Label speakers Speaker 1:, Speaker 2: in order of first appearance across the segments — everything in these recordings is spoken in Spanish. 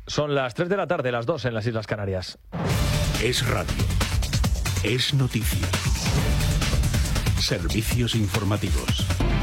Speaker 1: Son las 3 de la tarde, las 2 en las Islas Canarias.
Speaker 2: Es radio. Es noticia. Servicios informativos.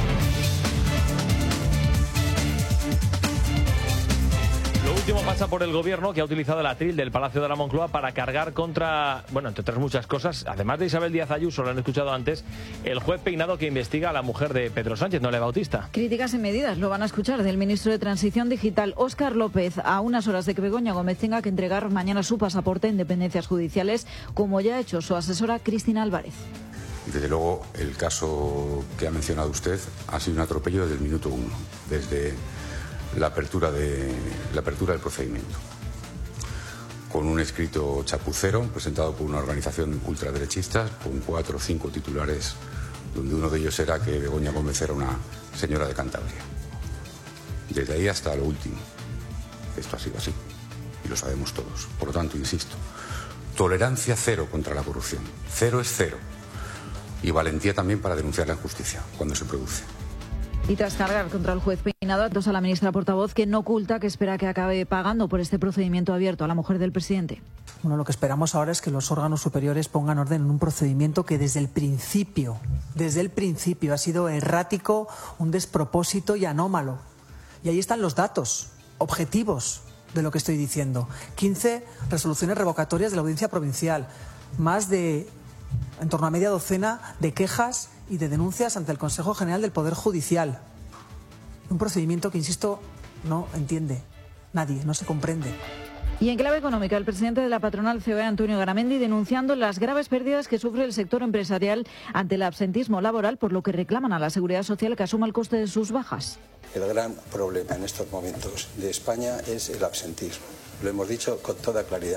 Speaker 1: Lo último pasa por el gobierno, que ha utilizado el atril del Palacio de la Moncloa para cargar contra, bueno, entre otras muchas cosas, además de Isabel Díaz Ayuso, lo han escuchado antes, el juez Peinado que investiga a la mujer de Pedro Sánchez, Noelia Bautista.
Speaker 3: Críticas y medidas, lo van a escuchar del ministro de Transición Digital, Óscar López, a unas horas de que Begoña Gómez tenga que entregar mañana su pasaporte en dependencias judiciales, como ya ha hecho su asesora Cristina Álvarez.
Speaker 4: Desde luego, el caso que ha mencionado usted ha sido un atropello desde el minuto 1, desde la apertura del procedimiento, con un escrito chapucero presentado por una organización ultraderechista con 4 o 5 titulares, donde uno de ellos era que Begoña Gómez era una señora de Cantabria. Desde ahí hasta lo último, esto ha sido así y lo sabemos todos. Por lo tanto, insisto, tolerancia cero contra la corrupción, cero es cero, y valentía también para denunciar la injusticia cuando se produce.
Speaker 3: Y tras cargar contra el juez Peinado, atos a la ministra portavoz, que no oculta que espera que acabe pagando por este procedimiento abierto a la mujer del presidente.
Speaker 5: Bueno, lo que esperamos ahora es que los órganos superiores pongan orden en un procedimiento que desde el principio ha sido errático, un despropósito y anómalo. Y ahí están los datos objetivos de lo que estoy diciendo. 15 resoluciones revocatorias de la Audiencia Provincial, más de en torno a media docena de quejas y de denuncias ante el Consejo General del Poder Judicial. Un procedimiento que, insisto, no entiende nadie, no se comprende.
Speaker 3: Y en clave económica, el presidente de la patronal COE, Antonio Garamendi, denunciando las graves pérdidas que sufre el sector empresarial ante el absentismo laboral, por lo que reclaman a la Seguridad Social que asuma el coste de sus bajas.
Speaker 6: El gran problema en estos momentos de España es el absentismo. Lo hemos dicho con toda claridad.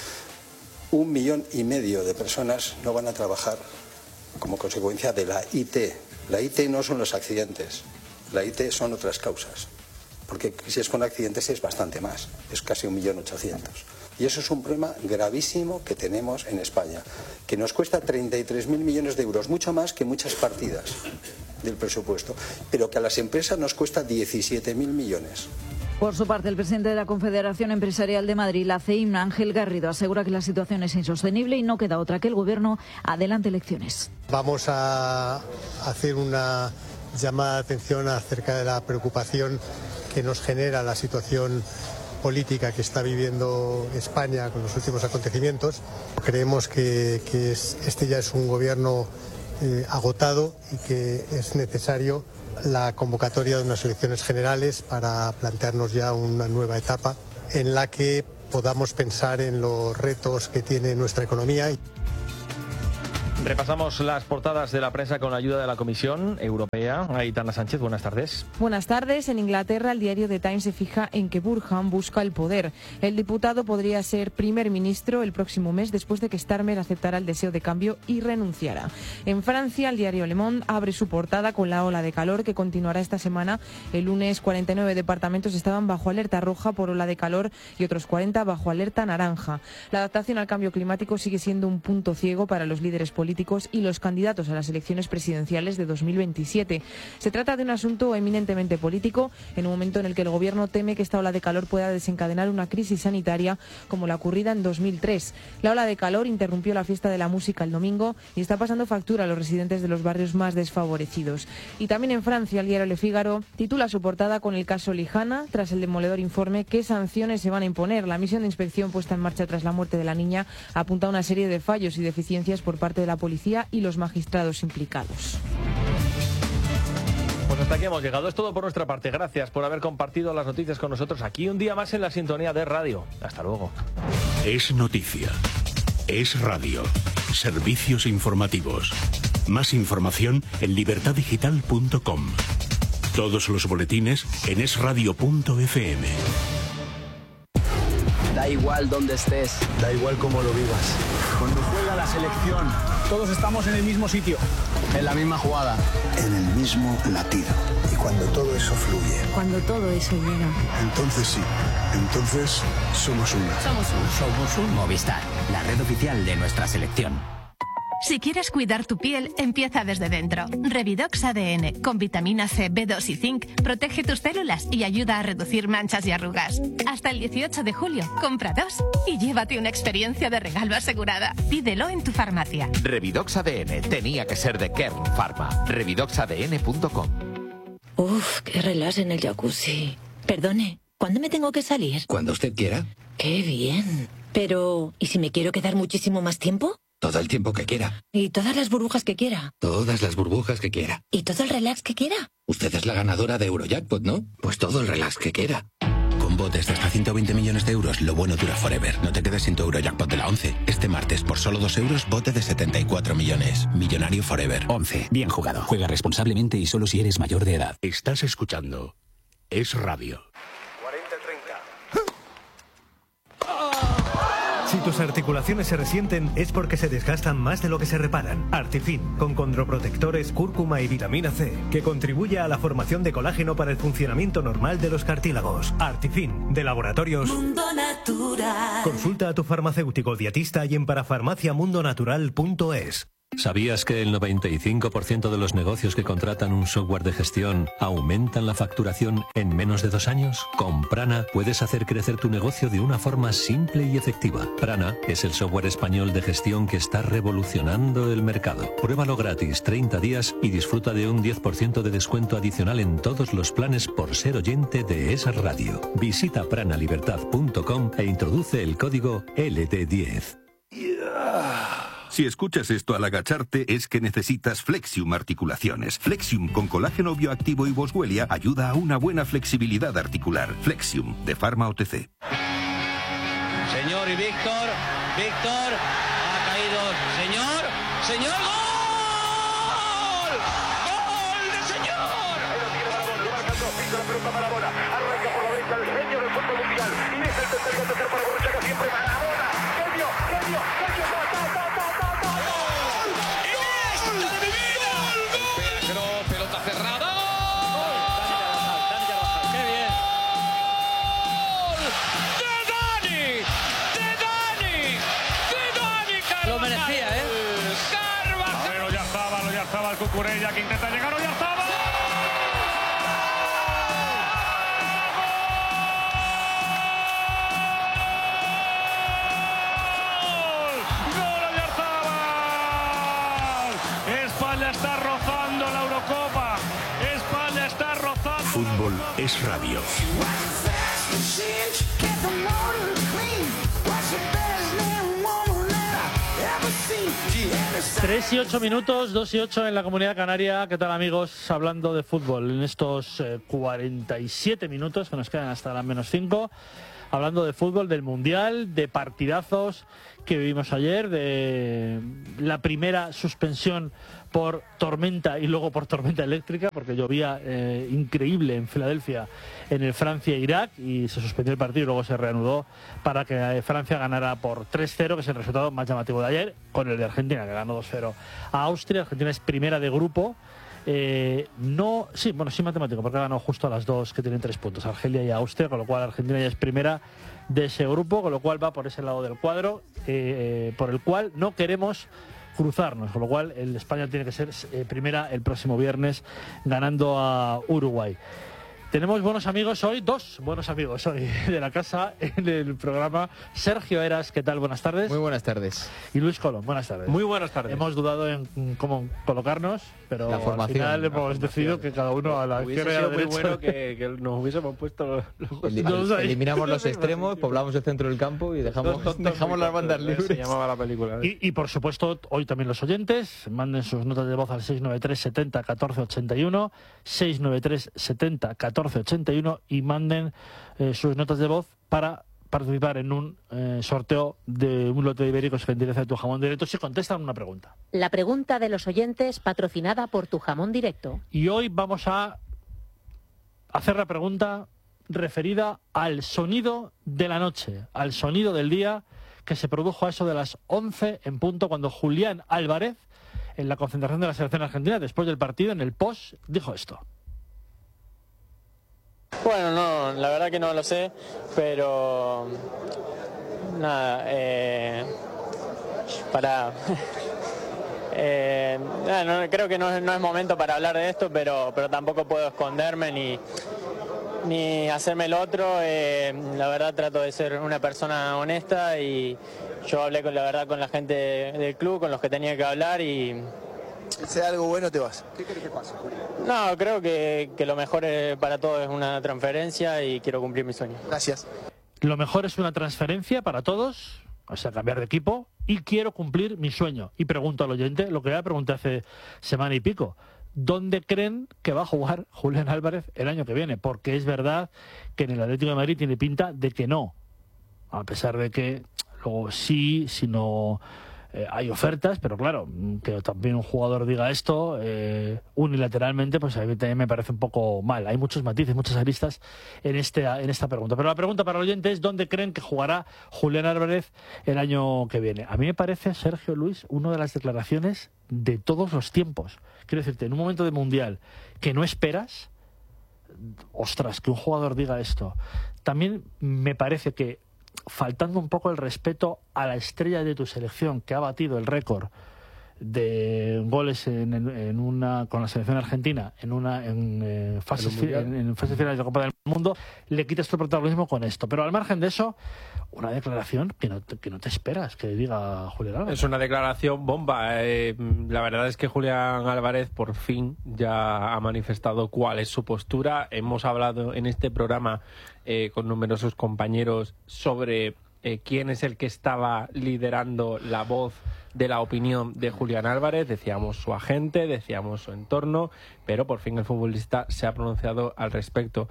Speaker 6: 1,5 millones de personas no van a trabajar como consecuencia de la IT. La IT no son los accidentes, la IT son otras causas. Porque si es con accidentes es bastante más, es casi 1.800.000. Y eso es un problema gravísimo que tenemos en España, que nos cuesta 33.000 millones de euros, mucho más que muchas partidas del presupuesto, pero que a las empresas nos cuesta 17.000 millones.
Speaker 3: Por su parte, el presidente de la Confederación Empresarial de Madrid, la CEIM, Ángel Garrido, asegura que la situación es insostenible y no queda otra que el Gobierno adelante elecciones.
Speaker 7: Vamos a hacer una llamada de atención acerca de la preocupación que nos genera la situación política que está viviendo España con los últimos acontecimientos. Creemos que este ya es un gobierno agotado y que es necesario la convocatoria de unas elecciones generales para plantearnos ya una nueva etapa en la que podamos pensar en los retos que tiene nuestra economía.
Speaker 1: Repasamos las portadas de la prensa con la ayuda de la Comisión Europea. Aitana Sánchez, buenas tardes.
Speaker 8: Buenas tardes. En Inglaterra, el diario The Times se fija en que Burhan busca el poder. El diputado podría ser primer ministro el próximo mes después de que Starmer aceptara el deseo de cambio y renunciara. En Francia, el diario Le Monde abre su portada con la ola de calor que continuará esta semana. El lunes, 49 departamentos estaban bajo alerta roja por ola de calor y otros 40 bajo alerta naranja. La adaptación al cambio climático sigue siendo un punto ciego para los líderes políticos y los candidatos a las elecciones presidenciales de 2027. Se trata de un asunto eminentemente político, en un momento en el que el Gobierno teme que esta ola de calor pueda desencadenar una crisis sanitaria como la ocurrida en 2003. La ola de calor interrumpió la fiesta de la música el domingo y está pasando factura a los residentes de los barrios más desfavorecidos. Y también en Francia, el diario Le Figaro titula su portada con el caso Lijana. Tras el demoledor informe, ¿qué sanciones se van a imponer? La misión de inspección puesta en marcha tras la muerte de la niña apunta a una serie de fallos y deficiencias por parte de la policía y los magistrados implicados.
Speaker 1: Pues hasta aquí hemos llegado. Es todo por nuestra parte. Gracias por haber compartido las noticias con nosotros aquí un día más en la sintonía de radio. Hasta luego.
Speaker 2: Es noticia. Es radio. Servicios informativos. Más información en libertadigital.com. Todos los boletines en esradio.fm.
Speaker 9: Da igual dónde estés.
Speaker 10: Da igual cómo lo vivas.
Speaker 9: Cuando juega la selección,
Speaker 10: todos estamos en el mismo sitio.
Speaker 9: En la misma jugada.
Speaker 11: En el mismo latido. Y cuando todo eso fluye.
Speaker 3: Cuando todo eso llega.
Speaker 11: Entonces sí. Entonces somos uno.
Speaker 9: Somos un Movistar, la red oficial de nuestra selección.
Speaker 12: Si quieres cuidar tu piel, empieza desde dentro. Revidox ADN, con vitamina C, B2 y zinc, protege tus células y ayuda a reducir manchas y arrugas. Hasta el 18 de julio, compra 2 y llévate una experiencia de regalo asegurada. Pídelo en tu farmacia.
Speaker 13: Revidox ADN tenía que ser de Kern Pharma. Revidoxadn.com.
Speaker 14: Uf, qué relax en el jacuzzi. Perdone, ¿cuándo me tengo que salir?
Speaker 15: Cuando usted quiera.
Speaker 14: Qué bien. Pero, ¿y si me quiero quedar muchísimo más tiempo?
Speaker 15: Todo el tiempo que quiera.
Speaker 14: ¿Y todas las burbujas que quiera?
Speaker 15: Todas las burbujas que quiera.
Speaker 14: ¿Y todo el relax que quiera?
Speaker 15: Usted es la ganadora de Eurojackpot, ¿no? Pues todo el relax que quiera. Con botes de hasta 120 millones de euros, lo bueno dura forever. No te quedes sin tu Eurojackpot de la 11. Este martes, por solo 2 euros, bote de 74 millones. Millonario forever.
Speaker 16: 11. Bien jugado. Juega responsablemente y solo si eres mayor de edad.
Speaker 2: Estás escuchando Es Radio.
Speaker 17: Si tus articulaciones se resienten es porque se desgastan más de lo que se reparan. Artifin, con condroprotectores, cúrcuma y vitamina C, que contribuye a la formación de colágeno para el funcionamiento normal de los cartílagos. Artifin, de Laboratorios
Speaker 18: Mundo Natural.
Speaker 17: Consulta a tu farmacéutico dietista y en parafarmaciamundonatural.es.
Speaker 19: ¿Sabías que el 95% de los negocios que contratan un software de gestión aumentan la facturación en menos de 2 años? Con Prana puedes hacer crecer tu negocio de una forma simple y efectiva. Prana es el software español de gestión que está revolucionando el mercado. Pruébalo gratis 30 días y disfruta de un 10% de descuento adicional en todos los planes por ser oyente de Es Radio. Visita pranalibertad.com e introduce el código LD10.
Speaker 20: Si escuchas esto al agacharte es que necesitas Flexium Articulaciones. Flexium con colágeno bioactivo y boswellia ayuda a una buena flexibilidad articular. Flexium, de Pharma OTC.
Speaker 21: Señor y Víctor, ha caído. Señor, ¡gol! ¡Gol de señor! Ahí lo tiene Maradona, lo marcando, Víctor, la pelota para Maradona. Arranca por la derecha el genio del fútbol mundial. Y es el tercer para Borruchaga, siempre Maradona. Genio, pelota cerrada. ¡Qué bien! ¡De Dani! Lo merecía, ¿eh?
Speaker 22: Carvajal. Lo ya estaba el Cucurella que intenta llegar, ya estaba. España está rozando la Eurocopa. España está rozando.
Speaker 2: Fútbol es radio.
Speaker 23: 3 y 8 minutos, 2 y 8 en la Comunidad Canaria. ¿Qué tal, amigos? Hablando de fútbol en estos 47 minutos que nos quedan hasta las -5. Hablando de fútbol, del Mundial, de partidazos que vivimos ayer, de la primera suspensión por tormenta y luego por tormenta eléctrica, porque llovía increíble en Filadelfia en el Francia-Irak y se suspendió el partido y luego se reanudó para que Francia ganara por 3-0, que es el resultado más llamativo de ayer, con el de Argentina, que ganó 2-0 a Austria. Argentina es primera de grupo. Sí matemático, porque ganó justo a las dos que tienen 3 puntos, Argelia y Austria, con lo cual Argentina ya es primera de ese grupo, con lo cual va por ese lado del cuadro, por el cual no queremos cruzarnos, con lo cual el España tiene que ser primera el próximo viernes ganando a Uruguay. Tenemos buenos amigos hoy, 2 buenos amigos hoy de la casa en el programa. Sergio Eras, ¿qué tal? Buenas tardes.
Speaker 24: Muy buenas tardes.
Speaker 23: Y Luis Colón, buenas tardes.
Speaker 1: Muy buenas tardes.
Speaker 23: Hemos dudado en cómo colocarnos, pero al final hemos decidido que cada uno a la izquierda y a la derecha.
Speaker 1: Hubiese sido muy bueno que nos hubiésemos puesto
Speaker 24: eliminamos los extremos, poblamos el centro del campo y dejamos las bandas libres.
Speaker 1: Se llamaba la película.
Speaker 23: Y por supuesto, hoy también los oyentes, manden sus notas de voz al 693 70 14 81, 693 70 14 81 y manden sus notas de voz para participar en un sorteo de un lote de ibéricos Gentileza de Tu Jamón Directo si contestan una pregunta.
Speaker 25: La pregunta de los oyentes patrocinada por Tu Jamón Directo.
Speaker 23: Y hoy vamos a hacer la pregunta referida al sonido de la noche, al sonido del día que se produjo a eso de las 11 en punto, cuando Julián Álvarez, en la concentración de la selección argentina, después del partido, en el post, dijo esto.
Speaker 26: Bueno, no, la verdad que no lo sé, pero nada, para Creo que no es momento para hablar de esto, pero tampoco puedo esconderme ni hacerme el otro. La verdad trato de ser una persona honesta y yo hablé con la gente del club, con los que tenía que hablar y...
Speaker 4: Si sea algo bueno te vas. ¿Qué crees que pasa, Julián?
Speaker 26: No, creo que lo mejor para todos es una transferencia y quiero cumplir mi sueño.
Speaker 4: Gracias.
Speaker 23: Lo mejor es una transferencia para todos, o sea, cambiar de equipo, y quiero cumplir mi sueño. Y pregunto al oyente lo que ya pregunté hace semana y pico. ¿Dónde creen que va a jugar Julián Álvarez el año que viene? Porque es verdad que en el Atlético de Madrid tiene pinta de que no. A pesar de que luego sí, si no hay ofertas, pero claro, que también un jugador diga esto unilateralmente, pues a mí también me parece un poco mal. Hay muchos matices, muchas aristas en esta pregunta. Pero la pregunta para el oyente es ¿dónde creen que jugará Julián Álvarez el año que viene? A mí me parece, Sergio Luis, una de las declaraciones de todos los tiempos. Quiero decirte, en un momento de mundial que no esperas, ostras, que un jugador diga esto. También me parece que faltando un poco el respeto a la estrella de tu selección que ha batido el récord de goles con la selección argentina en fase final de la Copa del Mundo, le quitas tu protagonismo con esto. Pero al margen de eso, una declaración que no te esperas que diga Julián Álvarez.
Speaker 5: Es una declaración bomba. La verdad es que Julián Álvarez por fin ya ha manifestado cuál es su postura. Hemos hablado en este programa con numerosos compañeros sobre quién es el que estaba liderando la voz de la opinión de Julián Álvarez. Decíamos su agente, decíamos su entorno, pero por fin el futbolista se ha pronunciado al respecto.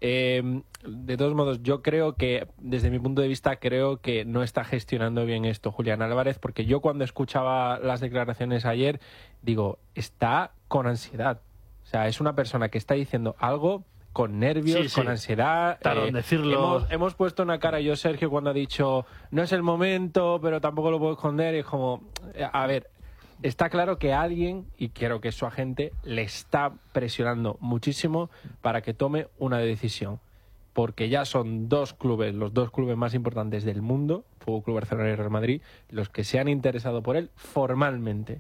Speaker 5: De todos modos, yo creo que, desde mi punto de vista, creo que no está gestionando bien esto Julián Álvarez, porque yo cuando escuchaba las declaraciones ayer, digo, está con ansiedad. O sea, es una persona que está diciendo algo con nervios, con ansiedad.
Speaker 23: Claro, decirlo.
Speaker 5: Hemos puesto una cara yo, Sergio, cuando ha dicho no es el momento, pero tampoco lo puedo esconder. Y es como, a ver, está claro que alguien, y creo que es su agente, le está presionando muchísimo para que tome una decisión. Porque ya son dos clubes, los dos clubes más importantes del mundo, Fútbol Club Barcelona y Real Madrid, los que se han interesado por él formalmente.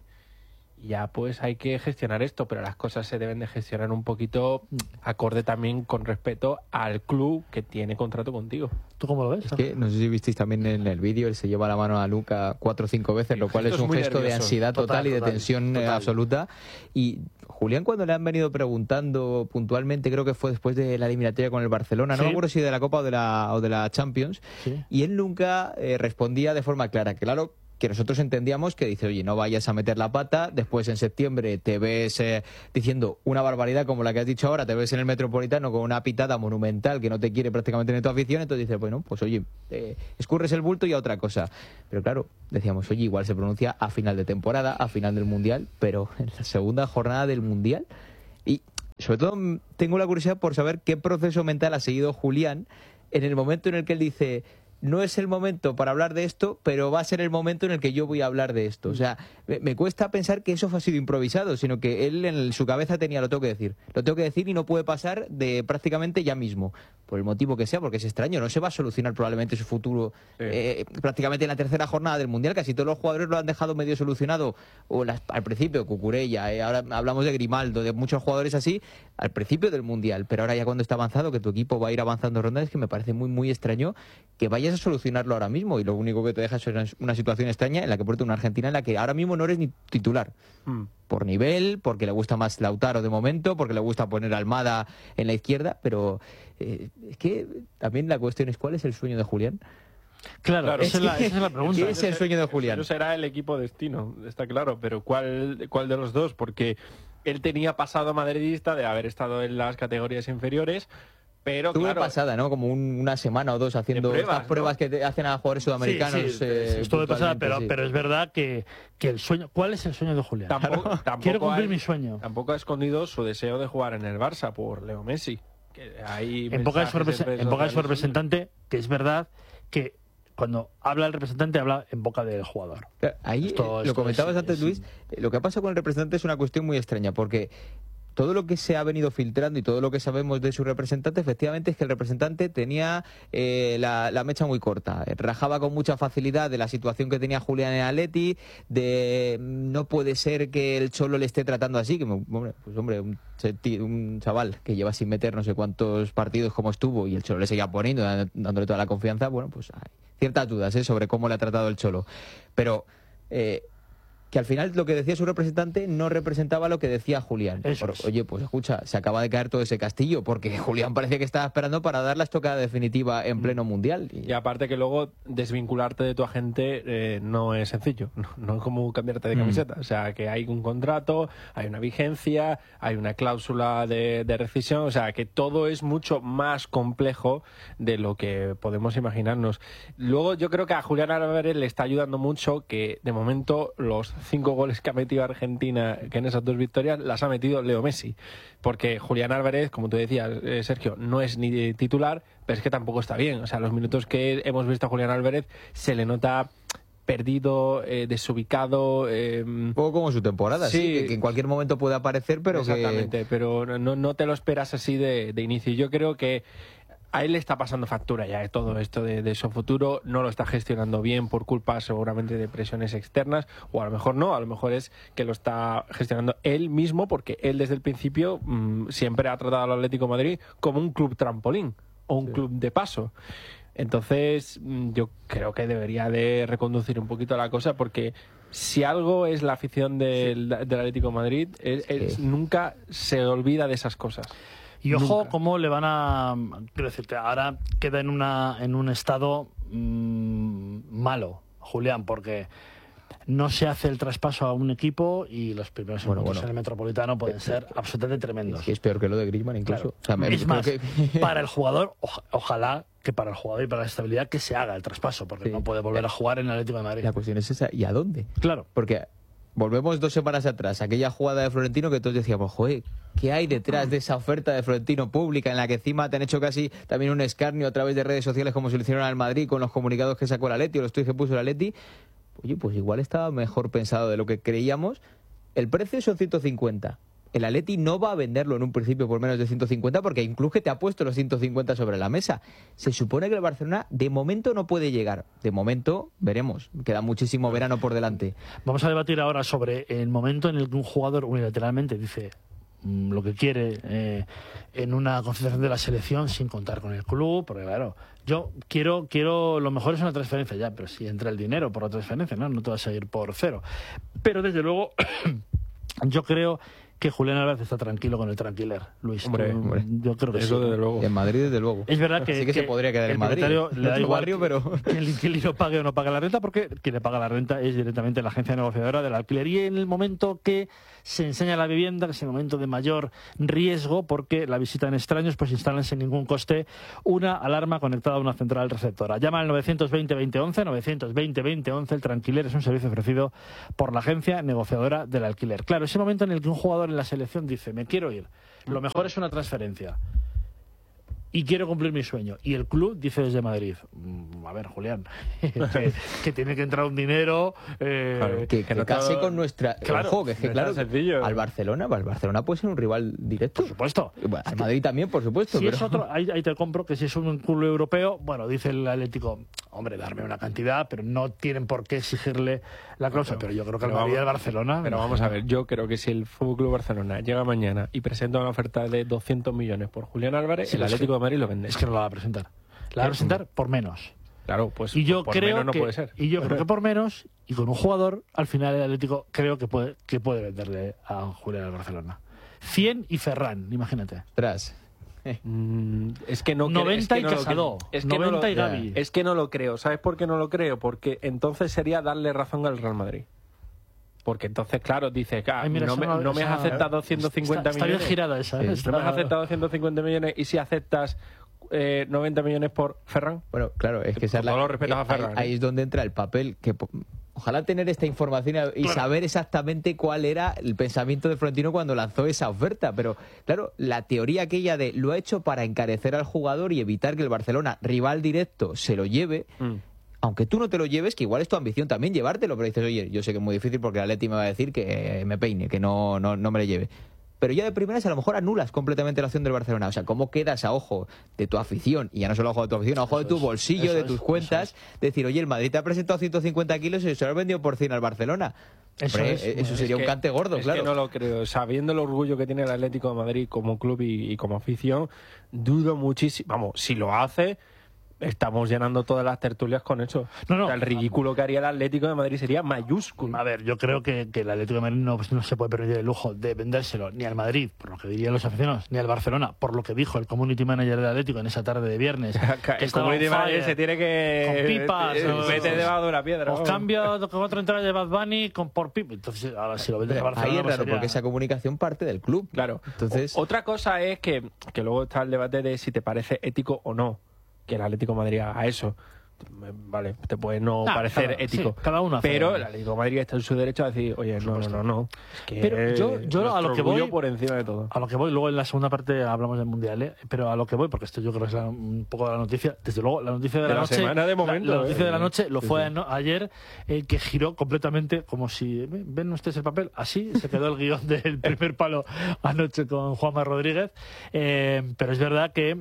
Speaker 5: Ya pues hay que gestionar esto, pero las cosas se deben de gestionar un poquito acorde también con respeto al club que tiene contrato contigo.
Speaker 23: ¿Tú cómo lo ves?
Speaker 24: Es que no sé si visteis también en el vídeo, él se lleva la mano a Luka 4 o 5 veces, lo cual es un gesto de ansiedad total y de tensión absoluta. Y Julián, cuando le han venido preguntando puntualmente, creo que fue después de la eliminatoria con el Barcelona, no me acuerdo si de la Copa o de la Champions, y él nunca respondía de forma clara. Claro que nosotros entendíamos que dice, oye, no vayas a meter la pata, después en septiembre te ves diciendo una barbaridad como la que has dicho ahora, te ves en el Metropolitano con una pitada monumental que no te quiere prácticamente ni tu afición, entonces dices, bueno, pues oye, escurres el bulto y a otra cosa. Pero claro, decíamos, oye, igual se pronuncia a final de temporada, a final del Mundial, pero en la segunda jornada del Mundial. Y sobre todo tengo la curiosidad por saber qué proceso mental ha seguido Julián en el momento en el que él dice, no es el momento para hablar de esto, pero va a ser el momento en el que yo voy a hablar de esto. O sea, me cuesta pensar que eso ha sido improvisado, sino que él en su cabeza tenía lo tengo que decir y no puede pasar de prácticamente ya mismo, por el motivo que sea, porque es extraño, no se va a solucionar probablemente su futuro prácticamente en la tercera jornada del Mundial. Casi todos los jugadores lo han dejado medio solucionado, o al principio, Cucurella, ahora hablamos de Grimaldo, de muchos jugadores así, al principio del Mundial, pero ahora ya cuando está avanzado, que tu equipo va a ir avanzando rondas, es que me parece muy, muy extraño que vayas a solucionarlo ahora mismo, y lo único que te deja es una situación extraña en la que por una Argentina en la que ahora mismo no eres ni titular. Por nivel, porque le gusta más Lautaro de momento, porque le gusta poner a Almada en la izquierda, pero es que también la cuestión es ¿cuál es el sueño de Julián?
Speaker 23: Claro, esa es la pregunta.
Speaker 24: ¿Qué es el sueño de Julián?
Speaker 5: Eso será el equipo destino, está claro, pero ¿cuál de los dos? Porque él tenía pasado madridista de haber estado en las categorías inferiores, pero
Speaker 24: Tuve
Speaker 5: claro,
Speaker 24: pasada, ¿no? Como una semana o dos haciendo estas pruebas que hacen a jugadores sudamericanos.
Speaker 23: Sí, estuve pasada, pero es verdad que el sueño... ¿Cuál es el sueño de Julián?
Speaker 5: Tampoco
Speaker 23: Quiero cumplir mi sueño.
Speaker 5: Tampoco ha escondido su deseo de jugar en el Barça por Leo Messi. Que hay
Speaker 23: en boca de su representante, que es verdad que cuando habla el representante, habla en boca del jugador.
Speaker 24: Ahí, lo comentabas antes, Luis, lo que pasa con el representante es una cuestión muy extraña, porque todo lo que se ha venido filtrando y todo lo que sabemos de su representante, efectivamente, es que el representante tenía la mecha muy corta. Rajaba con mucha facilidad de la situación que tenía Julián en Atleti, de no puede ser que el Cholo le esté tratando así, que un chaval que lleva sin meter no sé cuántos partidos como estuvo y el Cholo le seguía poniendo, dándole toda la confianza, bueno, pues hay ciertas dudas sobre cómo le ha tratado el Cholo. Pero que al final lo que decía su representante no representaba lo que decía Julián. Oye, pues escucha, se acaba de caer todo ese castillo, porque Julián parecía que estaba esperando para dar la estocada definitiva en pleno mundial.
Speaker 5: Y aparte que luego desvincularte de tu agente no es sencillo, no es como cambiarte de camiseta. O sea, que hay un contrato, hay una vigencia, hay una cláusula de rescisión, o sea, que todo es mucho más complejo de lo que podemos imaginarnos. Luego yo creo que a Julián Álvarez le está ayudando mucho que de momento los 5 goles que ha metido Argentina, que en esas 2 victorias las ha metido Leo Messi, porque Julián Álvarez, como tú decías, Sergio, no es ni titular, pero es que tampoco está bien. O sea, los minutos que hemos visto a Julián Álvarez se le nota perdido, desubicado.
Speaker 24: Un poco como su temporada, sí, que en cualquier momento puede aparecer, pero
Speaker 5: exactamente, pero no te lo esperas así de inicio. Yo creo que a él le está pasando factura ya de todo esto de su futuro, no lo está gestionando bien por culpa seguramente de presiones externas, o a lo mejor no, a lo mejor es que lo está gestionando él mismo, porque él desde el principio siempre ha tratado al Atlético de Madrid como un club trampolín o un club de paso. Entonces yo creo que debería de reconducir un poquito la cosa, porque si algo es la afición del Atlético de Madrid, nunca se olvida de esas cosas.
Speaker 23: Y ojo cómo le van a... Quiero decirte, ahora queda en un estado malo, Julián, porque no se hace el traspaso a un equipo y los primeros encuentros en el Metropolitano pueden ser absolutamente tremendos.
Speaker 24: Es peor que lo de Griezmann incluso.
Speaker 23: Claro. O sea, es más, para el jugador, ojalá que para el jugador y para la estabilidad que se haga el traspaso, porque no puede volver a jugar en el Atlético de Madrid.
Speaker 24: La cuestión es esa, ¿y a dónde?
Speaker 23: Claro.
Speaker 24: Porque volvemos 2 semanas atrás, aquella jugada de Florentino que todos decíamos, joder, ¿qué hay detrás de esa oferta de Florentino pública en la que encima te han hecho casi también un escarnio a través de redes sociales como se lo hicieron al Madrid con los comunicados que sacó el Atleti o los tweets que puso el Atleti? Oye, pues igual estaba mejor pensado de lo que creíamos. El precio son 150. El Atleti no va a venderlo en un principio por menos de 150 porque incluso que te ha puesto los 150 sobre la mesa. Se supone que el Barcelona de momento no puede llegar. De momento veremos. Queda muchísimo verano por delante.
Speaker 23: Vamos a debatir ahora sobre el momento en el que un jugador unilateralmente dice lo que quiere en una concentración de la selección sin contar con el club, porque claro, yo quiero lo mejor es una transferencia ya, pero si entra el dinero por la transferencia, no te vas a ir por cero. Pero desde luego yo creo que Julián Álvarez está tranquilo con el tranquiler, Luis.
Speaker 5: Hombre,
Speaker 23: yo creo que
Speaker 5: eso
Speaker 23: sí.
Speaker 5: Desde luego.
Speaker 24: En Madrid, desde luego.
Speaker 23: Es verdad que,
Speaker 24: sí que se podría quedar en Madrid.
Speaker 23: Le da igual
Speaker 24: barrio, pero
Speaker 23: que el inquilino pague o no pague la renta, porque quien le paga la renta es directamente la agencia negociadora del alquiler. Y en el momento que se enseña la vivienda, que es el momento de mayor riesgo, porque la visita en extraños, pues instalan sin ningún coste una alarma conectada a una central receptora. Llama al 920-2011, 920-2011. El tranquiler es un servicio ofrecido por la agencia negociadora del alquiler. Claro, ese momento en el que un jugador en la selección dice, me quiero ir, lo mejor es una transferencia y quiero cumplir mi sueño, y el club dice desde Madrid, a ver, Julián, que tiene que entrar un dinero
Speaker 24: que case con nuestra...
Speaker 23: Claro,
Speaker 24: ojo, que es que claro, al Barcelona puede ser un rival directo.
Speaker 23: Por supuesto.
Speaker 24: Bueno, al Madrid también, por supuesto.
Speaker 23: Si
Speaker 24: pero...
Speaker 23: es otro, ahí te compro que si es un club europeo, bueno, dice el Atlético, hombre, darme una cantidad, pero no tienen por qué exigirle la cláusula. Pero yo creo que al Madrid y al Barcelona...
Speaker 5: Pero vamos a ver, yo creo que si el FC Barcelona llega mañana y presenta una oferta de 200 millones por Julián Álvarez, el Atlético de Madrid lo vende.
Speaker 23: Es que no la va a presentar. La va a presentar por menos.
Speaker 5: Claro, pues
Speaker 23: y yo
Speaker 5: por
Speaker 23: creo
Speaker 5: menos no
Speaker 23: que,
Speaker 5: puede ser.
Speaker 23: Y yo creo que por menos, y con un jugador, al final el Atlético creo que puede venderle a Julián al Barcelona. 100 y Ferran, imagínate.
Speaker 24: Tras.
Speaker 5: Es que no
Speaker 23: 90
Speaker 5: es que
Speaker 23: y
Speaker 5: no
Speaker 23: Casado,
Speaker 5: es que
Speaker 23: 90
Speaker 5: no lo,
Speaker 23: y Gavi.
Speaker 5: Es que no lo creo. ¿Sabes por qué no lo creo? Porque entonces sería darle razón al Real Madrid. Porque entonces, claro, dices, no me has aceptado 150 millones.
Speaker 23: Está bien girada esa.
Speaker 5: No me has aceptado 150 millones y si aceptas 90 millones por Ferran.
Speaker 24: Bueno, claro, es que
Speaker 5: todo lo respetas a Ferran.
Speaker 24: Ahí es donde entra el papel que... Ojalá tener esta información y saber exactamente cuál era el pensamiento de Florentino cuando lanzó esa oferta. Pero, claro, la teoría aquella de lo ha hecho para encarecer al jugador y evitar que el Barcelona, rival directo, se lo lleve... Aunque tú no te lo lleves, que igual es tu ambición también llevártelo, pero dices, oye, yo sé que es muy difícil porque el Atleti me va a decir que me peine, que no me lo lleve. pero ya de primeras a lo mejor anulas completamente la opción del Barcelona. O sea, ¿cómo quedas a ojo de tu afición? Y ya no solo a ojo de tu afición, a ojo de tu bolsillo, de tus cuentas, decir, oye, el Madrid te ha presentado 150 kilos y se lo ha vendido por 100 al Barcelona. Eso sería un cante gordo, claro.
Speaker 5: Es que no lo creo. Sabiendo el orgullo que tiene el Atlético de Madrid como club y como afición, dudo muchísimo. Vamos, si lo hace, estamos llenando todas las tertulias con eso. O sea, el ridículo que haría el Atlético de Madrid sería mayúsculo.
Speaker 23: A ver, yo creo que el Atlético de Madrid no se puede permitir el lujo de vendérselo ni al Madrid, por lo que dirían los aficionados, ni al Barcelona, por lo que dijo el community manager del Atlético en esa tarde de viernes.
Speaker 5: Que el community manager se tiene que...
Speaker 23: Con pipas.
Speaker 5: Vete debajo de una piedra.
Speaker 23: Os cambio con 4 entradas de Bad Bunny por pipas. Entonces, ahora si lo vendes al Barcelona...
Speaker 24: Ahí es raro, porque esa comunicación parte del club.
Speaker 5: Claro.
Speaker 24: Entonces...
Speaker 5: Otra cosa es que luego está el debate de si te parece ético o no que el Atlético de Madrid haga eso. Vale, te puede no parecer ético.
Speaker 23: Sí, cada uno
Speaker 5: pero el Atlético de Madrid está en su derecho a decir, oye, no. Es que
Speaker 23: pero yo a lo que voy
Speaker 5: por encima de todo.
Speaker 23: A lo que voy, luego en la segunda parte hablamos del Mundial, pero a lo que voy, porque esto yo creo que es un poco de la noticia, desde luego la noticia de la noche,
Speaker 5: semana de momento,
Speaker 23: la noticia de la noche lo fue ayer, que giró completamente como si, ven ustedes el papel, así se quedó el guión del primer palo anoche con Juanma Rodríguez, pero es verdad que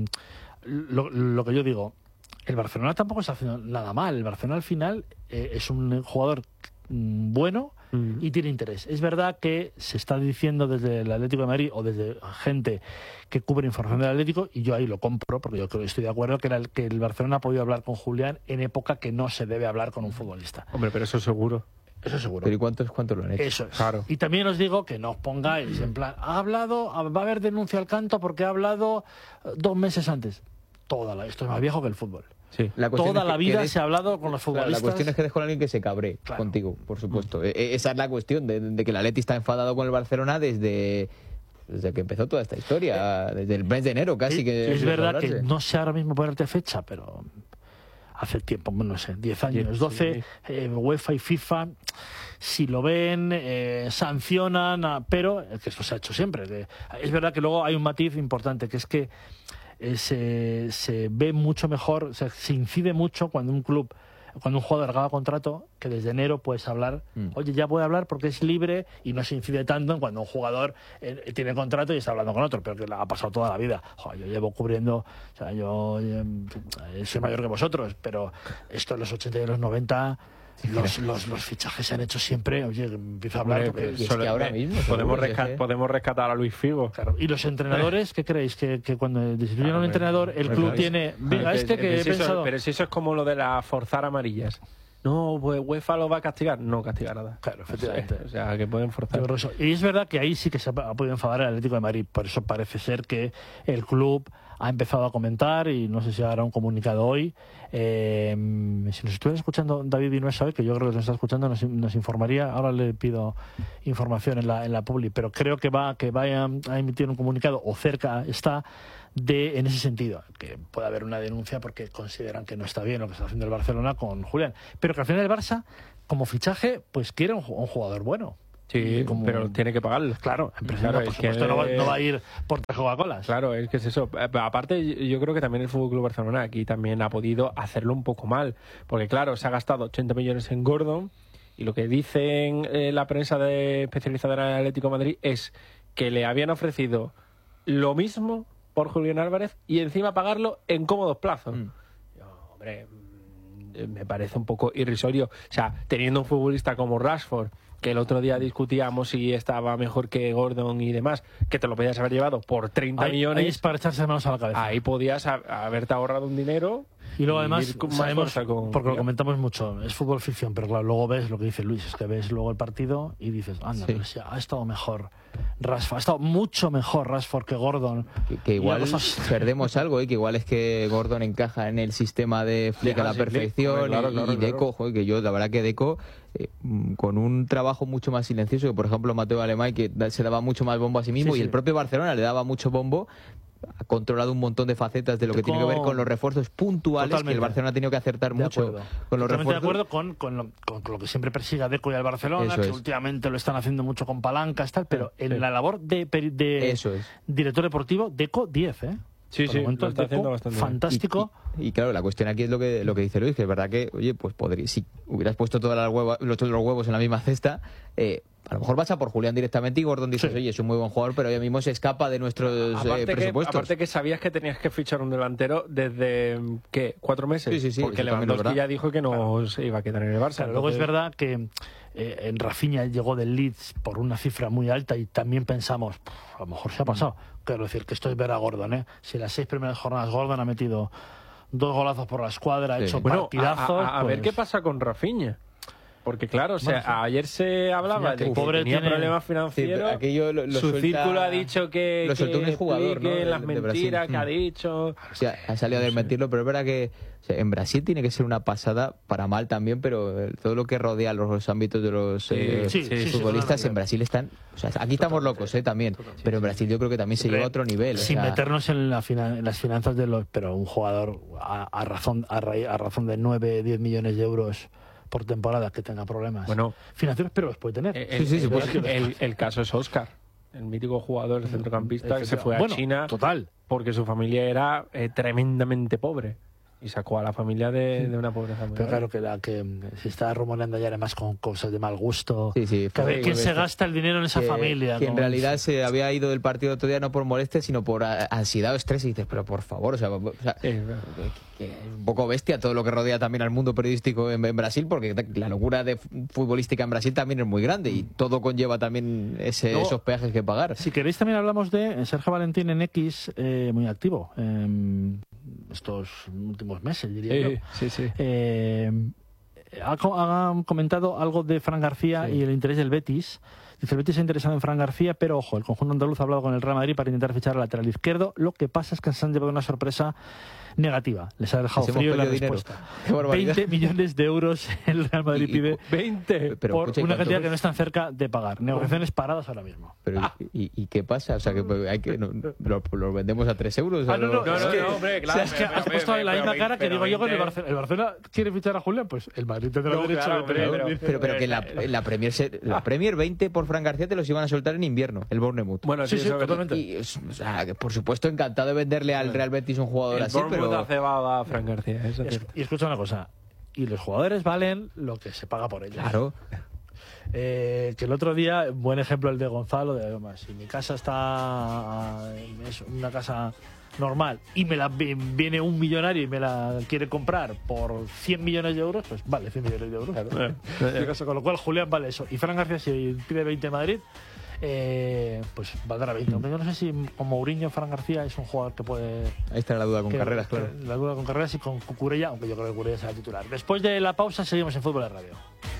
Speaker 23: lo que yo digo, el Barcelona tampoco está haciendo nada mal. El Barcelona al final es un jugador bueno y tiene interés. Es verdad que se está diciendo desde el Atlético de Madrid o desde gente que cubre información del Atlético, y yo ahí lo compro porque yo creo que estoy de acuerdo que el Barcelona ha podido hablar con Julián en época que no se debe hablar con un futbolista.
Speaker 5: Hombre, pero eso seguro.
Speaker 23: Eso seguro.
Speaker 24: Pero ¿y cuántos lo han hecho?
Speaker 23: Eso es.
Speaker 24: Claro.
Speaker 23: Y también os digo que no os pongáis en plan, va a haber denuncia al canto porque ha hablado 2 meses antes. Esto es más viejo que el fútbol.
Speaker 24: Sí.
Speaker 23: Toda la vida se ha hablado con los futbolistas.
Speaker 24: La cuestión es que dejo a alguien que se cabre contigo, por supuesto. Esa es la cuestión, de que el Atleti está enfadado con el Barcelona desde que empezó toda esta historia, desde el mes de enero casi. Que
Speaker 23: es verdad que no sé ahora mismo ponerte fecha, pero hace tiempo, no sé, 10 años, 12, UEFA y FIFA, si lo ven, sancionan, pero que esto se ha hecho siempre. Es verdad que luego hay un matiz importante, que es que se ve mucho mejor, o sea, se incide mucho cuando un jugador acaba contrato, que desde enero puedes hablar, oye, ya puede hablar porque es libre, y no se incide tanto en cuando un jugador tiene contrato y está hablando con otro, pero que le ha pasado toda la vida. Yo llevo cubriendo, o sea, yo soy mayor que vosotros, pero esto en los 80 y los 90... Los fichajes se han hecho siempre. Oye, empiezo a hablar porque
Speaker 24: es que ahora mismo
Speaker 5: podemos rescatar a Luis Figo.
Speaker 23: Claro. Y los entrenadores, ¿qué creéis? Que cuando destituyen a un entrenador, el club tiene, venga, que he pensado.
Speaker 5: Pero si eso es como lo de la forzar amarillas. No, pues UEFA lo va a castigar. No castiga nada.
Speaker 23: Claro, efectivamente.
Speaker 5: O sea, que pueden forzar.
Speaker 23: Y es verdad que ahí sí que se ha podido enfadar el Atlético de Madrid. Por eso parece ser que el club ha empezado a comentar, y no sé si hará un comunicado hoy. Si nos estuviera escuchando David Vinuesa hoy, que yo creo que nos está escuchando, nos informaría. Ahora le pido información en la publi, pero creo que vaya a emitir un comunicado, o cerca está, en ese sentido, que puede haber una denuncia porque consideran que no está bien lo que está haciendo el Barcelona con Julián, pero que al final el Barça, como fichaje, pues quiere un jugador bueno.
Speaker 5: Sí, pero tiene que pagarlo.
Speaker 23: Claro, claro, por supuesto, no va a ir por 3 Coca-Colas.
Speaker 5: Claro, es que es eso. Aparte, yo creo que también el FC Barcelona aquí también ha podido hacerlo un poco mal, porque claro, se ha gastado 80 millones en Gordon, y lo que dicen la prensa especializada en el Atlético de Madrid es que le habían ofrecido lo mismo por Julián Álvarez y encima pagarlo en cómodos plazos. Hombre, me parece un poco irrisorio. O sea, teniendo un futbolista como Rashford, que el otro día discutíamos si estaba mejor que Gordon y demás, que te lo podías haber llevado por 30 millones.
Speaker 23: Ahí es para echarse manos a la cabeza.
Speaker 5: Ahí podías haberte ahorrado un dinero.
Speaker 23: Y luego además sabemos, porque lo comentamos mucho, es fútbol ficción, pero claro, luego ves lo que dice Luis, es que ves luego el partido y dices, anda, pero si ha estado mejor Rashford, ha estado mucho mejor Rashford que Gordon.
Speaker 24: Que igual perdemos algo, que igual es que Gordon encaja en el sistema de Flick a la perfección, y Deco, joder, que yo la verdad que Deco con un trabajo mucho más silencioso que por ejemplo Mateo Alemany, que se daba mucho más bombo a sí mismo, y el propio Barcelona le daba mucho bombo, ha controlado un montón de facetas de lo que tiene que ver con los refuerzos puntuales. Totalmente. Que el Barcelona ha tenido que acertar mucho con los refuerzos.
Speaker 23: De acuerdo con lo que siempre persigue a Deco y al Barcelona, que últimamente lo están haciendo mucho con palancas, tal, pero en la labor de director deportivo, Deco 10,
Speaker 5: Sí, lo está haciendo bastante
Speaker 23: fantástico.
Speaker 24: Y claro, la cuestión aquí es lo que dice Luis, que es verdad que, oye, pues si hubieras puesto todos los huevos en la misma cesta, a lo mejor vas a por Julián directamente y Gordon dices, oye, es un muy buen jugador, pero ahora mismo se escapa de nuestros presupuestos.
Speaker 5: Aparte que sabías que tenías que fichar un delantero desde, ¿qué? 4 meses.
Speaker 24: Sí.
Speaker 5: Porque Lewandowski ya dijo que no se iba a quedar en el Barça.
Speaker 23: Claro, luego es verdad que en Rafinha llegó del Leeds por una cifra muy alta y también pensamos, a lo mejor se ha pasado. Quiero decir que esto es ver a Gordon, ¿eh? Si las 6 primeras jornadas Gordon ha metido 2 golazos por la escuadra, ha hecho partidazos.
Speaker 5: A ver qué pasa con Rafinha. Porque claro, o sea, ayer se hablaba de que tenía problemas financieros. Su círculo ha dicho que
Speaker 24: lo soltó un jugador, ¿no?
Speaker 5: las mentiras que ha dicho.
Speaker 24: O sea, ha salido a desmentirlo, pero es verdad que en Brasil tiene que ser una pasada, para mal también, pero todo lo que rodea los ámbitos de los futbolistas en Brasil están... O sea, aquí estamos locos también, pero en Brasil yo creo que también se lleva a otro nivel.
Speaker 23: Sin meternos en las finanzas de los... Pero un jugador a razón de 9, 10 millones de euros por temporada que tenga problemas financieros, pero los puede tener.
Speaker 5: El caso es Óscar, el mítico jugador centrocampista que se fue a China porque su familia era tremendamente pobre y sacó a la familia de una pobreza muy
Speaker 23: grande. Pero claro que se está rumoreando ya además con cosas de mal gusto. A ver quién se gasta el dinero en esa familia.
Speaker 24: Que en realidad se había ido del partido otro día no por molestia, sino por ansiedad o estrés. Y dices, pero por favor, que un poco bestia todo lo que rodea también al mundo periodístico en Brasil, porque la locura futbolística en Brasil también es muy grande y todo conlleva también esos peajes que pagar. Si
Speaker 23: queréis también hablamos de Sergio Valentín en X, muy activo estos últimos meses, diría yo. Ha comentado algo de Fran García y el interés del Betis. Dice, el Betis se ha interesado en Fran García, pero ojo, el conjunto andaluz ha hablado con el Real Madrid para intentar fichar al lateral izquierdo. Lo que pasa es que se han llevado una sorpresa negativa. Les ha dejado frío la respuesta. 20 millones de euros el Real Madrid pide
Speaker 5: 20
Speaker 23: por una cantidad que no están cerca de pagar. Negociaciones paradas ahora mismo.
Speaker 24: Pero ¿y qué pasa? O sea, que lo vendemos a 3 euros.
Speaker 23: No, hombre, claro. Es que has puesto la misma cara que digo yo con el Barcelona. ¿El Barcelona quiere fichar a Julián? Pues el Madrid tendrá derecho a
Speaker 24: pero que la Premier 20 por Fran García te los iban a soltar en invierno, el Bournemouth.
Speaker 23: Bueno, sí, totalmente.
Speaker 24: Y, o sea, por supuesto, encantado de venderle al Real Betis un jugador así, pero...
Speaker 5: ha cebado a Fran García.
Speaker 23: Y escucha una cosa, y los jugadores valen lo que se paga por ellos.
Speaker 24: Claro.
Speaker 23: Que el otro día, buen ejemplo el de Gonzalo, si mi casa es una casa normal y viene un millonario y me la quiere comprar por 100 millones de euros, pues vale 100 millones de euros. Claro. Con lo cual Julián vale eso. Y Fran García, si pide 20 en Madrid, pues valdrá 20. Yo no sé si con Mourinho Fran García es un jugador que puede...
Speaker 24: Ahí está la duda con Carreras, claro.
Speaker 23: La duda con Carreras y con Cucurella, aunque yo creo que Cucurella será titular. Después de la pausa seguimos en Fútbol de Radio.